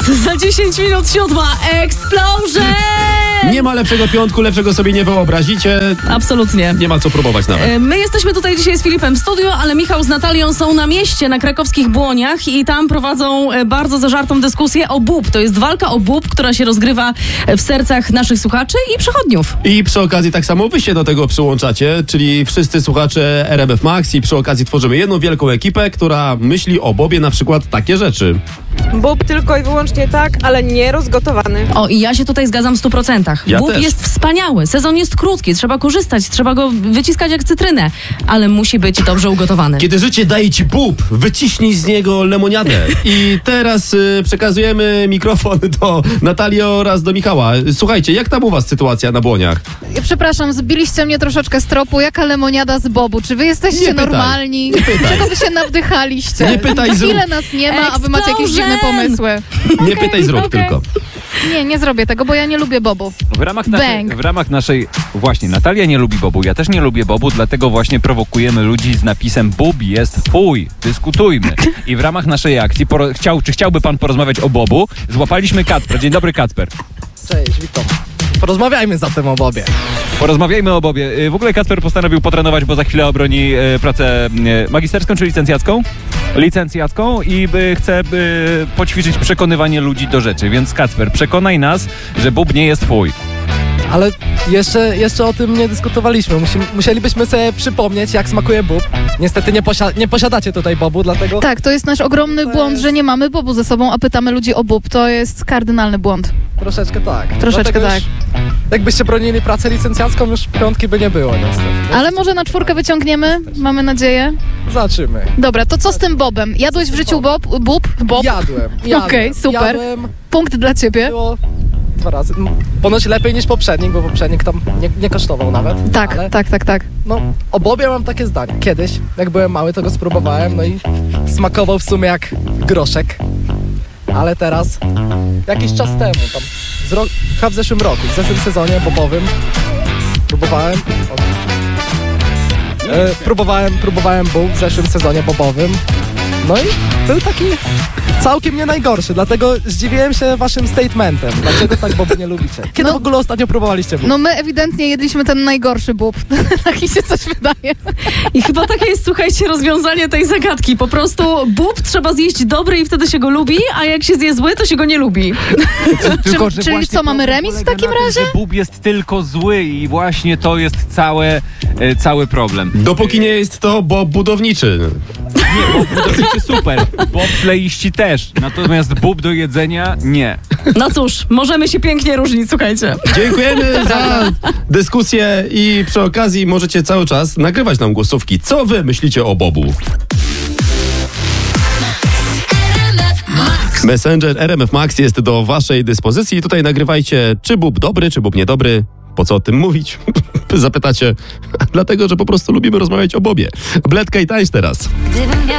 Za 10 minut 7. Explosion! Nie ma lepszego piątku, lepszego sobie nie wyobrazicie. Absolutnie. Nie ma co próbować nawet. My jesteśmy tutaj dzisiaj z Filipem w studiu, ale Michał z Natalią są na mieście, na krakowskich Błoniach i tam prowadzą bardzo zażartą dyskusję o BUB. To jest walka o BUB, która się rozgrywa w sercach naszych słuchaczy i przechodniów. I przy okazji tak samo wy się do tego przyłączacie, czyli wszyscy słuchacze RMF Max i przy okazji tworzymy jedną wielką ekipę, która myśli o Bobie na przykład takie rzeczy. Bób tylko i wyłącznie tak, ale nie rozgotowany. O, i ja się tutaj zgadzam w 100%. Ja BUB też. jest wspaniały, sezon jest krótki, trzeba korzystać, trzeba go wyciskać jak cytrynę, ale musi być dobrze ugotowany. Kiedy życie daje ci bób, wyciśnij z niego lemoniadę. I teraz przekazujemy mikrofon do Natalii oraz do Michała. Słuchajcie, jak tam u was sytuacja na Błoniach? Przepraszam, zbiliście mnie troszeczkę z tropu. Jaka lemoniada z bobu? Czy wy jesteście Nie pytaj, normalni? nie pytaj. Czego wy się nawdychaliście? Nie pytaj, Na zrób. chwilę nas nie ma, a wy macie jakieś Explosion! dziwne pomysły. Nie pytaj, zrób tylko. Nie zrobię tego, bo ja nie lubię bobu. W ramach naszej... Właśnie, Natalia nie lubi bobu, ja też nie lubię bobu, dlatego właśnie prowokujemy ludzi z napisem bób jest fuj, dyskutujmy. I w ramach naszej akcji, chciałby pan porozmawiać o bobu? Złapaliśmy Kacper. Dzień dobry, Kacper. Cześć, witam. Porozmawiajmy zatem o Bobie. Porozmawiajmy o Bobie. W ogóle Kacper postanowił potrenować, bo za chwilę obroni pracę magisterską czy licencjacką? Licencjacką i chce poćwiczyć przekonywanie ludzi do rzeczy. Więc Kacper, przekonaj nas, że bób nie jest fuj. Ale jeszcze o tym nie dyskutowaliśmy. Musielibyśmy sobie przypomnieć, jak smakuje bób. Niestety nie posiadacie tutaj bobu, dlatego... Tak, to jest nasz ogromny błąd, że nie mamy bobu ze sobą, a pytamy ludzi o bób. To jest kardynalny błąd. Troszeczkę tak. Troszeczkę Dlatego tak. Jakbyście bronili pracę licencjacką, już piątki by nie było niestety. Ale może na 4 wyciągniemy? Mamy nadzieję. Zobaczymy. Dobra, to co z tym bobem? Jadłeś w życiu bób? Jadłem. Okej, super. Jadłem, Punkt dla ciebie. było 2 razy. Ponoć lepiej niż poprzednik, bo poprzednik tam nie kosztował nawet. Tak, ale, tak. No, o Bobie mam takie zdanie. Kiedyś, jak byłem mały, to go spróbowałem, no i smakował w sumie jak groszek. Ale teraz, jakiś czas temu, tam chyba w zeszłym roku, w zeszłym sezonie bobowym, próbowałem bób w zeszłym sezonie bobowym. No i był taki całkiem nie najgorszy, dlatego zdziwiłem się waszym statementem. Dlaczego tak bobu nie lubicie? Kiedy w ogóle ostatnio próbowaliście bób? No my ewidentnie jedliśmy ten najgorszy bób. Tak mi się coś wydaje. I chyba takie jest, słuchajcie, rozwiązanie tej zagadki. Po prostu bób trzeba zjeść dobry i wtedy się go lubi, a jak się zje zły, to się go nie lubi. Czyli co, mamy remis w takim razie? Że bób jest tylko zły i właśnie to jest cały problem. Dopóki nie jest to bob budowniczy. Nie, bob budowniczy super, bobsleiści też, natomiast bób do jedzenia nie. No cóż, możemy się pięknie różnić, słuchajcie. Dziękujemy za dyskusję i przy okazji możecie cały czas nagrywać nam głosówki. Co wy myślicie o bobu? Messenger RMF Max jest do waszej dyspozycji. Tutaj nagrywajcie, czy bób dobry, czy bób niedobry. Po co o tym mówić? Zapytacie. Dlatego, że po prostu lubimy rozmawiać o Bobie. Bledka i tańcz teraz.